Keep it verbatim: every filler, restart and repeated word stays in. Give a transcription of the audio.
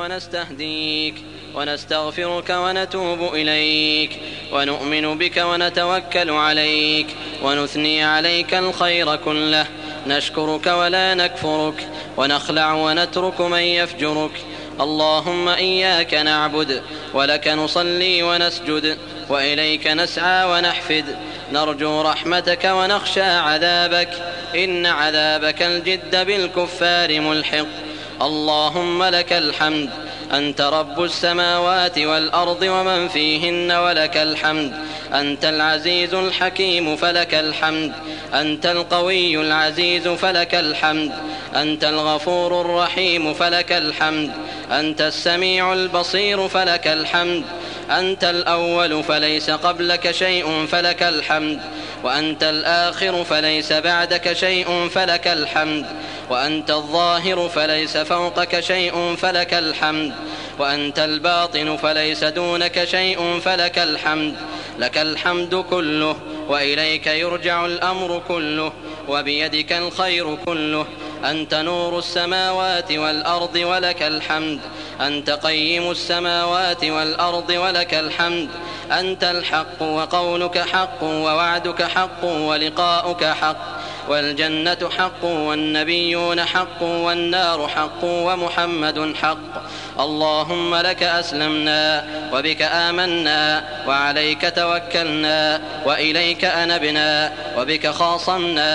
ونستهديك ونستغفرك ونتوب إليك ونؤمن بك ونتوكل عليك ونثني عليك الخير كله، نشكرك ولا نكفرك ونخلع ونترك من يفجرك. اللهم إياك نعبد ولك نصلي ونسجد وإليك نسعى ونحفد، نرجو رحمتك ونخشى عذابك، إن عذابك الجد بالكفار ملحق. اللهم لك الحمد، أنت رب السماوات والأرض ومن فيهن ولك الحمد، أنت العزيز الحكيم فلك الحمد، أنت القوي العزيز فلك الحمد، أنت الغفور الرحيم فلك الحمد، أنت السميع البصير فلك الحمد، أنت الأول فليس قبلك شيء فلك الحمد، وأنت الآخر فليس بعدك شيء فلك الحمد، وأنت الظاهر فليس فوقك شيء فلك الحمد، وأنت الباطن فليس دونك شيء فلك الحمد. لك الحمد كله وإليك يرجع الأمر كله وبيدك الخير كله، أنت نور السماوات والأرض ولك الحمد، أنت قيم السماوات والأرض ولك الحمد، أنت الحق وقولك حق ووعدك حق ولقاؤك حق، والجنة حق والنبيون حق والنار حق ومحمد حق. اللهم لك أسلمنا وبك آمنا وعليك توكلنا وإليك أنبنا وبك خاصمنا